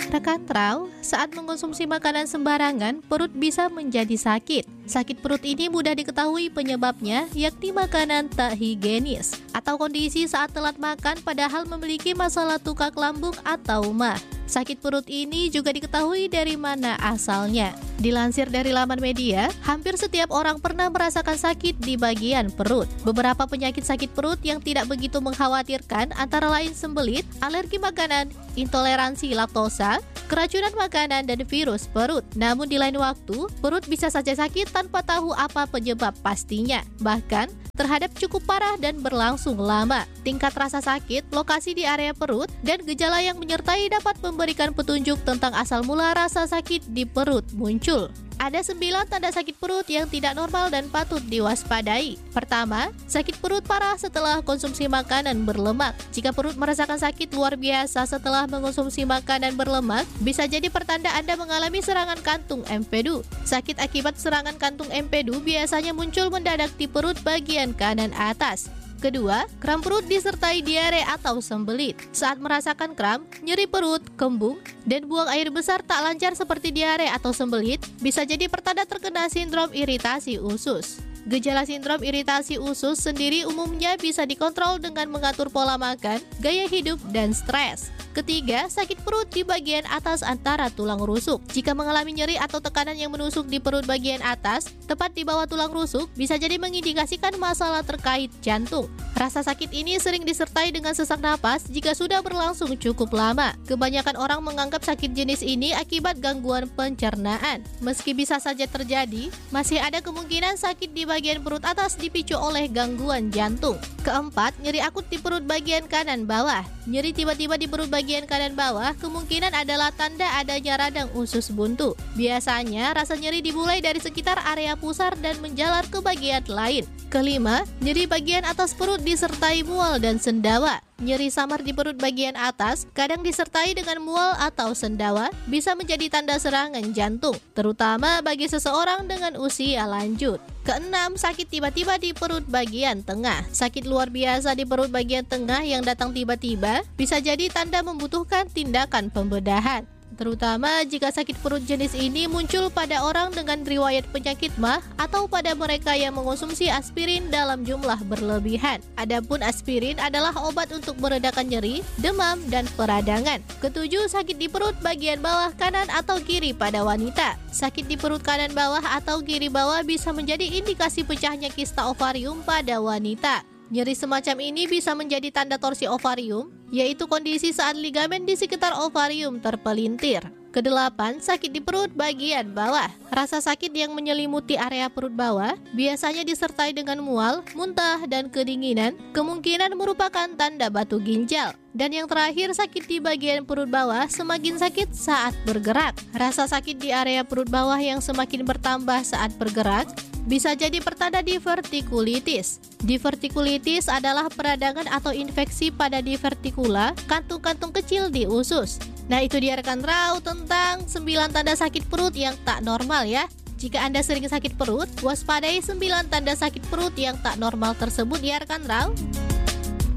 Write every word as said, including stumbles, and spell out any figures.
Rekan Trau, saat mengonsumsi makanan sembarangan, perut bisa menjadi sakit. Sakit perut ini mudah diketahui penyebabnya, yakni makanan tak higienis atau kondisi saat telat makan padahal memiliki masalah tukak lambung atau M A H. Sakit perut ini juga diketahui dari mana asalnya. Dilansir dari laman media, hampir setiap orang pernah merasakan sakit di bagian perut. Beberapa penyakit sakit perut yang tidak begitu mengkhawatirkan antara lain sembelit, alergi makanan, intoleransi laktosa, keracunan makanan, dan virus perut. Namun di lain waktu, perut bisa saja sakit tanpa tahu apa penyebab pastinya. Bahkan, terhadap cukup parah dan berlangsung lama. Tingkat rasa sakit, lokasi di area perut, dan gejala yang menyertai dapat memberikan petunjuk tentang asal mula rasa sakit di perut muncul. Ada sembilan tanda sakit perut yang tidak normal dan patut diwaspadai. Pertama, sakit perut parah setelah konsumsi makanan berlemak. Jika perut merasakan sakit luar biasa setelah mengonsumsi makanan berlemak, bisa jadi pertanda Anda mengalami serangan kantung empedu. Sakit akibat serangan kantung empedu biasanya muncul mendadak di perut bagian kanan atas. Kedua, kram perut disertai diare atau sembelit. Saat merasakan kram, nyeri perut, kembung, dan buang air besar tak lancar seperti diare atau sembelit, bisa jadi pertanda terkena sindrom iritasi usus. Gejala sindrom iritasi usus sendiri umumnya bisa dikontrol dengan mengatur pola makan, gaya hidup, dan stres. Ketiga, sakit perut di bagian atas antara tulang rusuk. Jika mengalami nyeri atau tekanan yang menusuk di perut bagian atas, tepat di bawah tulang rusuk, bisa jadi mengindikasikan masalah terkait jantung. Rasa sakit ini sering disertai dengan sesak napas jika sudah berlangsung cukup lama. Kebanyakan orang menganggap sakit jenis ini akibat gangguan pencernaan. Meski bisa saja terjadi, masih ada kemungkinan sakit di bagian perut atas dipicu oleh gangguan jantung. Keempat, nyeri akut di perut bagian kanan bawah. Nyeri tiba-tiba di perut bagian kanan bawah kemungkinan adalah tanda adanya radang usus buntu. Biasanya, rasa nyeri dimulai dari sekitar area pusar dan menjalar ke bagian lain. Kelima, nyeri bagian atas perut disertai mual dan sendawa. Nyeri samar di perut bagian atas, kadang disertai dengan mual atau sendawa, bisa menjadi tanda serangan jantung, terutama bagi seseorang dengan usia lanjut. Keenam, sakit tiba-tiba di perut bagian tengah. Sakit luar biasa di perut bagian tengah yang datang tiba-tiba, bisa jadi tanda membutuhkan tindakan pembedahan. Terutama jika sakit perut jenis ini muncul pada orang dengan riwayat penyakit M A H atau pada mereka yang mengonsumsi aspirin dalam jumlah berlebihan. Adapun aspirin adalah obat untuk meredakan nyeri, demam, dan peradangan. Ketujuh, sakit di perut bagian bawah kanan atau kiri pada wanita. Sakit di perut kanan bawah atau kiri bawah bisa menjadi indikasi pecahnya kista ovarium pada wanita. Nyeri semacam ini bisa menjadi tanda torsi ovarium, yaitu kondisi saat ligamen di sekitar ovarium terpelintir. Kedelapan, sakit di perut bagian bawah. Rasa sakit yang menyelimuti area perut bawah biasanya disertai dengan mual, muntah, dan kedinginan, kemungkinan merupakan tanda batu ginjal. Dan yang terakhir, sakit di bagian perut bawah semakin sakit saat bergerak. Rasa sakit di area perut bawah yang semakin bertambah saat bergerak bisa jadi pertanda divertikulitis. Divertikulitis adalah peradangan atau infeksi pada divertikula, kantung-kantung kecil di usus. Nah, itu dia rekan Trau tentang sembilan tanda sakit perut yang tak normal ya. Jika Anda sering sakit perut, waspadai sembilan tanda sakit perut yang tak normal tersebut ya rekan Trau.